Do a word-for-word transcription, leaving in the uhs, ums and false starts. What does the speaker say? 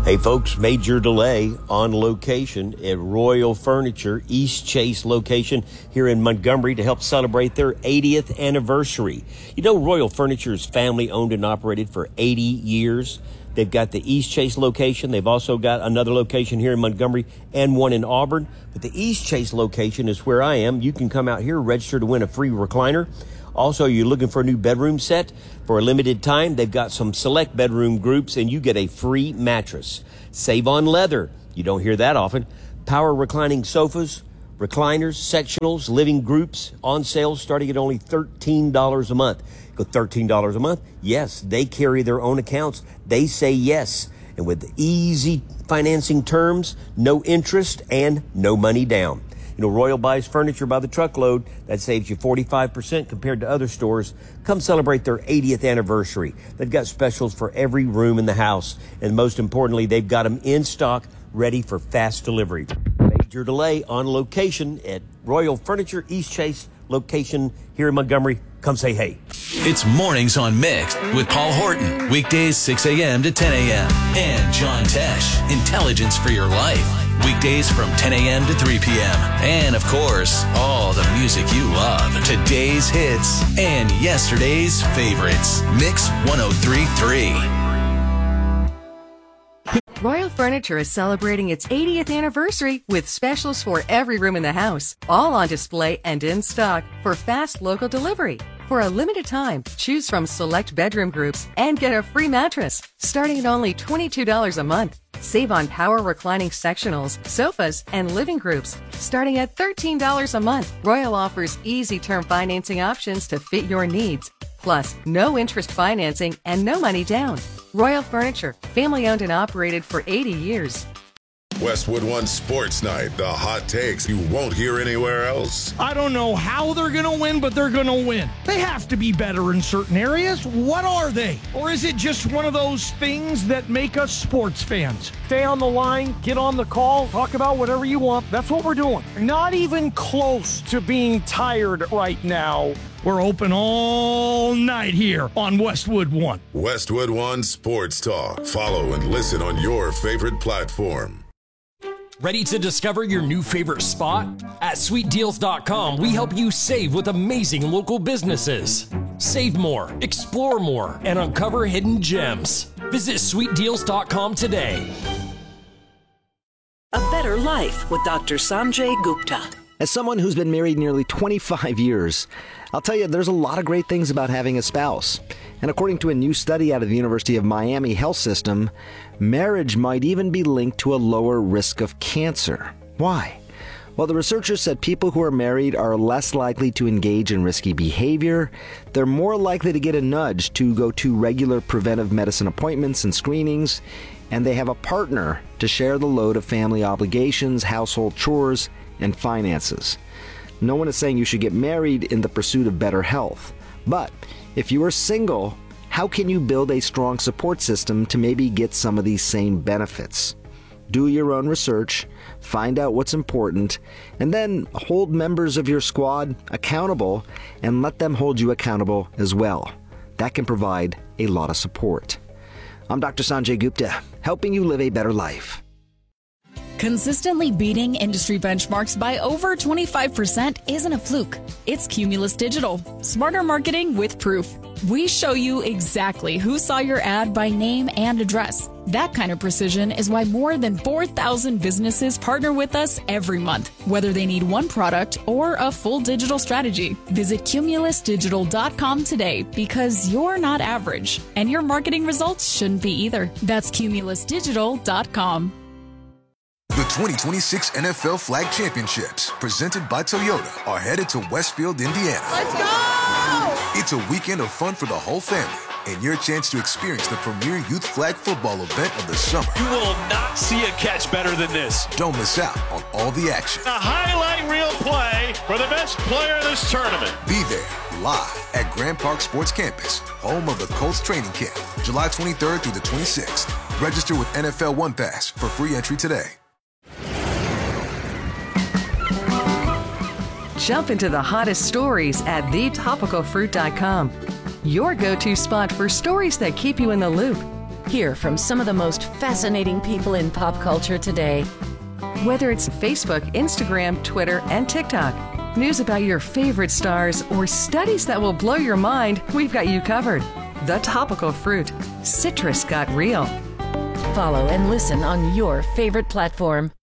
Hey folks, major delay on location at Royal Furniture East Chase location here in Montgomery to help celebrate their eightieth anniversary. You know, Royal Furniture is family owned and operated for eighty years. They've got the East Chase location. They've also got another location here in Montgomery and one in Auburn. But the East Chase location is where I am. You can come out here, register to win a free recliner. Also, you're looking for a new bedroom set for a limited time. They've got some select bedroom groups and you get a free mattress. Save on leather. You don't hear that often. Power reclining sofas, recliners, sectionals, living groups on sale starting at only thirteen dollars a month. Go thirteen dollars a month? Yes, they carry their own accounts. They say yes. And with easy financing terms, no interest, and no money down. You know, Royal buys furniture by the truckload. That saves you forty-five percent compared to other stores. Come celebrate their eightieth anniversary. They've got specials for every room in the house. And most importantly, they've got them in stock, ready for fast delivery. Major delay on location at Royal Furniture East Chase location here in Montgomery. Come say hey. It's Mornings on Mix with Paul Horton. Weekdays six a.m. to ten a.m. And John Tesh, Intelligence for Your Life. Weekdays from ten a.m. to three p.m. And, of course, all the music you love. Today's hits and yesterday's favorites. Mix one oh three point three. Royal Furniture is celebrating its eightieth anniversary with specials for every room in the house, all on display and in stock for fast local delivery. For a limited time, choose from select bedroom groups and get a free mattress starting at only twenty-two dollars a month. Save on power reclining sectionals, sofas, and living groups starting at thirteen dollars a month. Royal offers easy term financing options to fit your needs. Plus, no interest financing and no money down. Royal Furniture, family owned and operated for eighty years. Westwood One Sports Night, the hot takes you won't hear anywhere else. I don't know how they're going to win, but they're going to win. They have to be better in certain areas. What are they? Or is it just one of those things that make us sports fans? Stay on the line, get on the call, talk about whatever you want. That's what we're doing. Not even close to being tired right now. We're open all night here on Westwood One. Westwood One Sports Talk. Follow and listen on your favorite platform. Ready to discover your new favorite spot? At sweet deals dot com, we help you save with amazing local businesses. Save more, explore more, and uncover hidden gems. Visit sweet deals dot com today. A Better Life with Doctor Sanjay Gupta. As someone who's been married nearly twenty-five years, I'll tell you there's a lot of great things about having a spouse. And according to a new study out of the University of Miami Health System, marriage might even be linked to a lower risk of cancer. Why? Well, the researchers said people who are married are less likely to engage in risky behavior, they're more likely to get a nudge to go to regular preventive medicine appointments and screenings, and they have a partner to share the load of family obligations, household chores, and finances. No one is saying you should get married in the pursuit of better health. But if you are single, how can you build a strong support system to maybe get some of these same benefits? Do your own research, find out what's important, and then hold members of your squad accountable and let them hold you accountable as well. That can provide a lot of support. I'm Doctor Sanjay Gupta, helping you live a better life. Consistently beating industry benchmarks by over twenty-five percent isn't a fluke. It's Cumulus Digital. Smarter marketing with proof. We show you exactly who saw your ad by name and address. That kind of precision is why more than four thousand businesses partner with us every month, whether they need one product or a full digital strategy. Visit cumulus digital dot com today because you're not average, and your marketing results shouldn't be either. That's cumulus digital dot com. The twenty twenty-six N F L Flag Championships, presented by Toyota, are headed to Westfield, Indiana. Let's go! It's a weekend of fun for the whole family and your chance to experience the premier youth flag football event of the summer. You will not see a catch better than this. Don't miss out on all the action. A highlight reel play for the best player in this tournament. Be there live at Grand Park Sports Campus, home of the Colts training camp, July twenty-third through the twenty-sixth. Register with N F L One Pass for free entry today. Jump into the hottest stories at the topical fruit dot com. Your go-to spot for stories that keep you in the loop. Hear from some of the most fascinating people in pop culture today. Whether it's Facebook, Instagram, Twitter, and TikTok, news about your favorite stars, or studies that will blow your mind, we've got you covered. The Topical Fruit. Citrus got real. Follow and listen on your favorite platform.